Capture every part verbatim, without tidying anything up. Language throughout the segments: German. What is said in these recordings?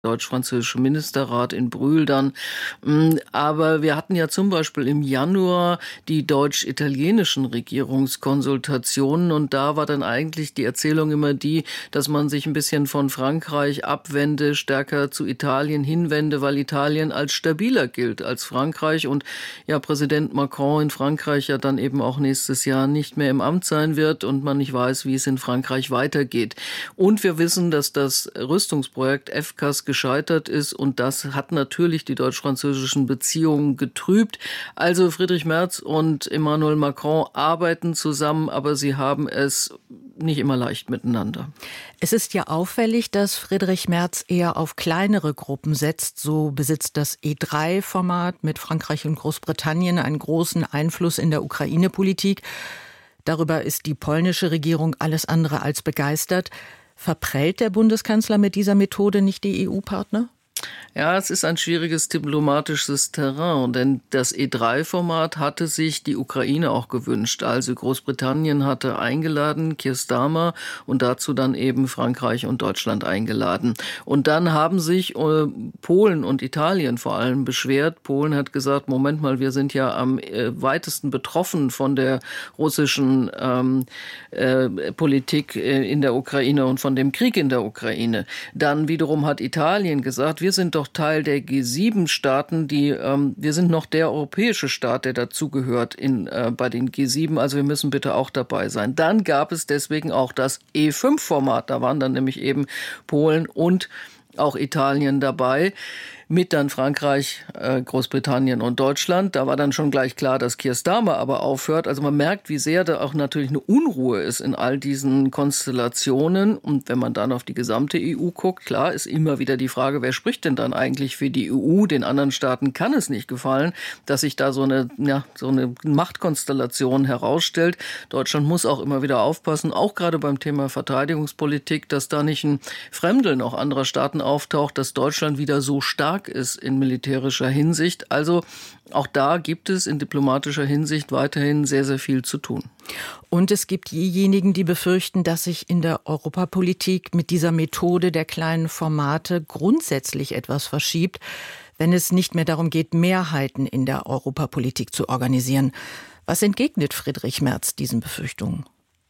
deutsch-französische Ministerrat in Brühl dann. Aber wir hatten ja zum Beispiel im Januar die deutsch-italienischen Regierungskonsultationen und da war dann eigentlich die Erzählung immer die, dass man sich ein bisschen von Frankreich abwende, stärker zu Italien hinwende, weil Italien als stabiler gilt als Frankreich und ja, Präsident Macron in Frankreich ja dann eben auch nächstes Jahr nicht mehr im Amt sein wird und man nicht weiß, wie es in Frankreich weitergeht. Und wir wissen, dass das Rüstungsprojekt F C A S gescheitert ist und das hat natürlich die deutsch-französischen Beziehungen getrübt. Also Friedrich Merz und Emmanuel Macron arbeiten zusammen, aber sie haben es nicht immer leicht miteinander. Es ist ja auffällig, dass Friedrich Merz eher auf kleinere Gruppen setzt. So besitzt das E drei Format mit Frankreich und Großbritannien einen großen Einfluss in der Ukraine-Politik. Darüber ist die polnische Regierung alles andere als begeistert. Verprellt der Bundeskanzler mit dieser Methode nicht die E U-Partner? Ja, es ist ein schwieriges diplomatisches Terrain, denn das E drei Format hatte sich die Ukraine auch gewünscht. Also Großbritannien hatte eingeladen, Keir Starmer, und dazu dann eben Frankreich und Deutschland eingeladen. Und dann haben sich äh, Polen und Italien vor allem beschwert. Polen hat gesagt, Moment mal, wir sind ja am äh, weitesten betroffen von der russischen ähm, äh, Politik äh, in der Ukraine und von dem Krieg in der Ukraine. Dann wiederum hat Italien gesagt, wir sind doch Teil der G sieben Staaten, die, ähm, wir sind noch der europäische Staat, der dazugehört in, äh, bei den G sieben, also wir müssen bitte auch dabei sein. Dann gab es deswegen auch das E fünf Format, da waren dann nämlich eben Polen und auch Italien dabei. Mit dann Frankreich, äh, Großbritannien und Deutschland. Da war dann schon gleich klar, dass Keir Starmer aber aufhört. Also man merkt, wie sehr da auch natürlich eine Unruhe ist in all diesen Konstellationen. Und wenn man dann auf die gesamte E U guckt, klar, ist immer wieder die Frage, wer spricht denn dann eigentlich für die E U? Den anderen Staaten kann es nicht gefallen, dass sich da so eine, ja, so eine Machtkonstellation herausstellt. Deutschland muss auch immer wieder aufpassen, auch gerade beim Thema Verteidigungspolitik, dass da nicht ein Fremdeln auch anderer Staaten auftaucht, dass Deutschland wieder so stark ist in militärischer Hinsicht. Also auch da gibt es in diplomatischer Hinsicht weiterhin sehr, sehr viel zu tun. Und es gibt diejenigen, die befürchten, dass sich in der Europapolitik mit dieser Methode der kleinen Formate grundsätzlich etwas verschiebt, wenn es nicht mehr darum geht, Mehrheiten in der Europapolitik zu organisieren. Was entgegnet Friedrich Merz diesen Befürchtungen?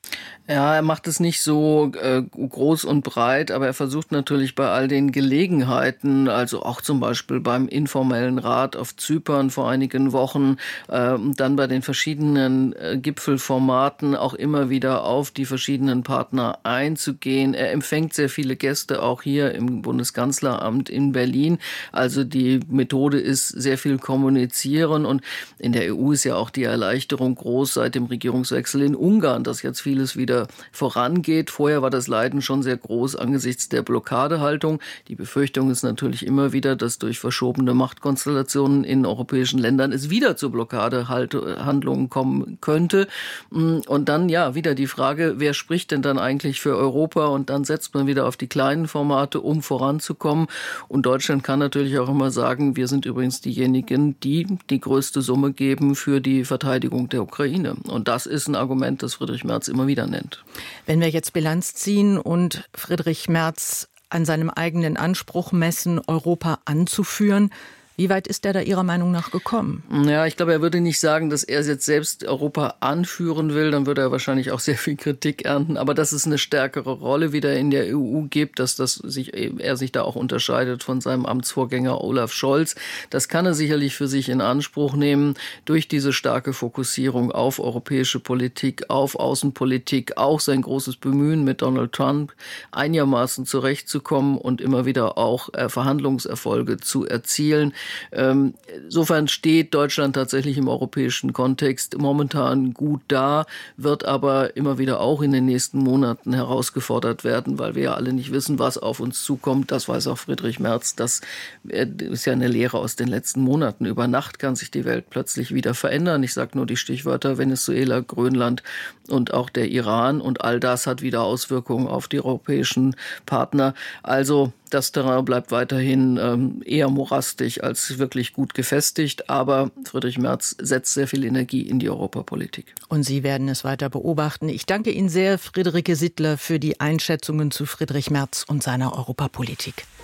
Ja, er macht es nicht so äh, groß und breit, aber er versucht natürlich bei all den Gelegenheiten, also auch zum Beispiel beim informellen Rat auf Zypern vor einigen Wochen, äh, dann bei den verschiedenen äh, Gipfelformaten auch immer wieder auf die verschiedenen Partner einzugehen. Er empfängt sehr viele Gäste auch hier im Bundeskanzleramt in Berlin. Also die Methode ist sehr viel kommunizieren und in der E U ist ja auch die Erleichterung groß seit dem Regierungswechsel in Ungarn, dass jetzt vieles wieder vorangeht. Vorher war das Leiden schon sehr groß angesichts der Blockadehaltung. Die Befürchtung ist natürlich immer wieder, dass durch verschobene Machtkonstellationen in europäischen Ländern es wieder zu Blockadehandlungen kommen könnte. Und dann ja wieder die Frage, wer spricht denn dann eigentlich für Europa? Und dann setzt man wieder auf die kleinen Formate, um voranzukommen. Und Deutschland kann natürlich auch immer sagen, wir sind übrigens diejenigen, die die größte Summe geben für die Verteidigung der Ukraine. Und das ist ein Argument, das Friedrich Merz immer wieder nennt. Wenn wir jetzt Bilanz ziehen und Friedrich Merz an seinem eigenen Anspruch messen, Europa anzuführen, wie weit ist er da Ihrer Meinung nach gekommen? Ja, ich glaube, er würde nicht sagen, dass er jetzt selbst Europa anführen will. Dann würde er wahrscheinlich auch sehr viel Kritik ernten. Aber dass es eine stärkere Rolle wieder in der E U gibt, dass das sich, er sich da auch unterscheidet von seinem Amtsvorgänger Olaf Scholz, das kann er sicherlich für sich in Anspruch nehmen. Durch diese starke Fokussierung auf europäische Politik, auf Außenpolitik, auch sein großes Bemühen mit Donald Trump einigermaßen zurechtzukommen und immer wieder auch Verhandlungserfolge zu erzielen. Insofern steht Deutschland tatsächlich im europäischen Kontext momentan gut da, wird aber immer wieder auch in den nächsten Monaten herausgefordert werden, weil wir ja alle nicht wissen, was auf uns zukommt. Das weiß auch Friedrich Merz. Das ist ja eine Lehre aus den letzten Monaten. Über Nacht kann sich die Welt plötzlich wieder verändern. Ich sage nur die Stichwörter Venezuela, Grönland und auch der Iran. Und all das hat wieder Auswirkungen auf die europäischen Partner. Also das Terrain bleibt weiterhin ähm, eher morastig als wirklich gut gefestigt. Aber Friedrich Merz setzt sehr viel Energie in die Europapolitik. Und Sie werden es weiter beobachten. Ich danke Ihnen sehr, Friederike Sittler, für die Einschätzungen zu Friedrich Merz und seiner Europapolitik.